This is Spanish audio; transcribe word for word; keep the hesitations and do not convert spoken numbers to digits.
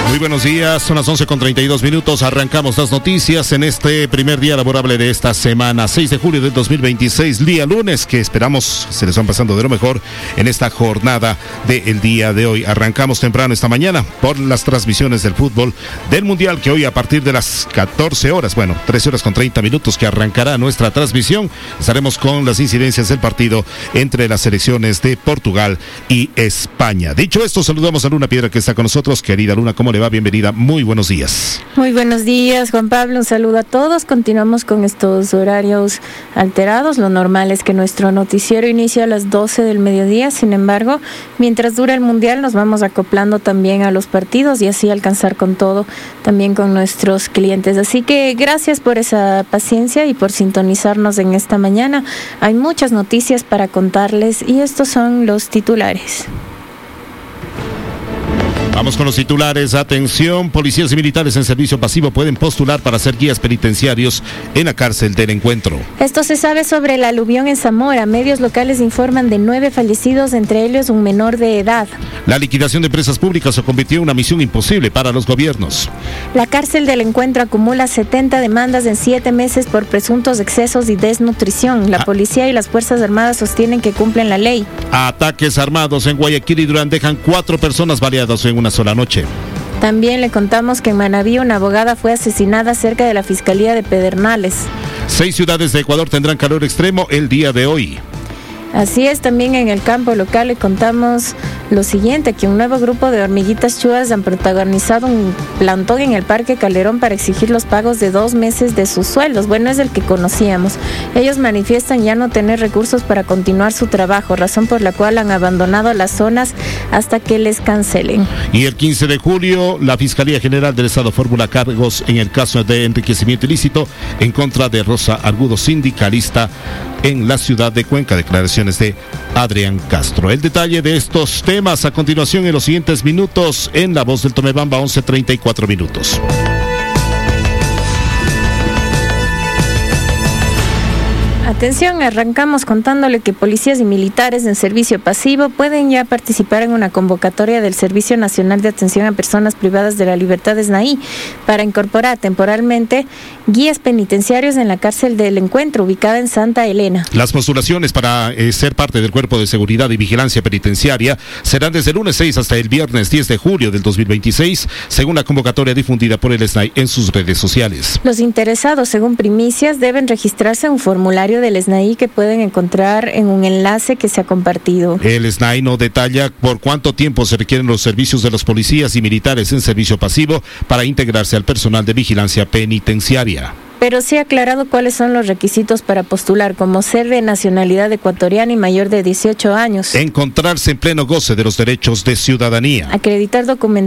Muy buenos días, son las once con treinta y dos minutos, arrancamos las noticias en este primer día laborable de esta semana, seis de julio del dos mil veintiséis, día lunes, que esperamos se les van pasando de lo mejor en esta jornada del día de hoy. Arrancamos temprano esta mañana por las transmisiones del fútbol del Mundial, que hoy a partir de las catorce horas, bueno, trece horas con treinta minutos que arrancará nuestra transmisión, estaremos con las incidencias del partido entre las selecciones de Portugal y España. Dicho esto, saludamos a Luna Piedra, que está con nosotros. Querida Luna, ¿cómo le va? Bienvenida, muy buenos días. Muy buenos días, Juan Pablo, un saludo a todos. Continuamos con estos horarios alterados. Lo normal es que nuestro noticiero inicie a las doce del mediodía. Sin embargo, mientras dura el Mundial, nos vamos acoplando también a los partidos y así alcanzar con todo, también con nuestros clientes. Así que gracias por esa paciencia y por sintonizarnos en esta mañana. Hay muchas noticias para contarles y estos son los titulares. Vamos con los titulares. Atención, policías y militares en servicio pasivo pueden postular para ser guías penitenciarios en la cárcel del Encuentro. Esto se sabe sobre el aluvión en Zamora. Medios locales informan de nueve fallecidos, entre ellos un menor de edad. La liquidación de empresas públicas se convirtió en una misión imposible para los gobiernos. La cárcel del Encuentro acumula setenta demandas en siete meses por presuntos excesos y desnutrición. La ah. policía y las Fuerzas Armadas sostienen que cumplen la ley. Ataques armados en Guayaquil y Durán dejan cuatro personas baleadas en una sola noche. También le contamos que en Manabí una abogada fue asesinada cerca de la Fiscalía de Pedernales. Seis ciudades de Ecuador tendrán calor extremo el día de hoy. Así es, también en el campo local le contamos lo siguiente, que un nuevo grupo de hormiguitas chuas han protagonizado un plantón en el Parque Calderón para exigir los pagos de dos meses de sus sueldos. Bueno, es el que conocíamos. Ellos manifiestan ya no tener recursos para continuar su trabajo, razón por la cual han abandonado las zonas hasta que les cancelen. Y el quince de julio, la Fiscalía General del Estado formula cargos en el caso de enriquecimiento ilícito en contra de Rosa Argudo, sindicalista en la ciudad de Cuenca. Declaraciones de Adrián Castro. El detalle de estos temas a continuación en los siguientes minutos en La Voz del Tomebamba, once treinta y cuatro minutos. Atención, arrancamos contándole que policías y militares en servicio pasivo pueden ya participar en una convocatoria del Servicio Nacional de Atención a Personas Privadas de la Libertad, S N A I, para incorporar temporalmente guías penitenciarios en la cárcel del Encuentro, ubicada en Santa Elena. Las postulaciones para eh, ser parte del Cuerpo de Seguridad y Vigilancia Penitenciaria serán desde el lunes seis hasta el viernes diez de julio del dos mil veintiséis, según la convocatoria difundida por el S N A I en sus redes sociales. Los interesados, según primicias, deben registrarse en un formulario del S N A I que pueden encontrar en un enlace que se ha compartido. El S N A I no detalla por cuánto tiempo se requieren los servicios de los policías y militares en servicio pasivo para integrarse al personal de vigilancia penitenciaria. Pero sí ha aclarado cuáles son los requisitos para postular, como ser de nacionalidad ecuatoriana y mayor de dieciocho años. Encontrarse en pleno goce de los derechos de ciudadanía. Acreditar documentos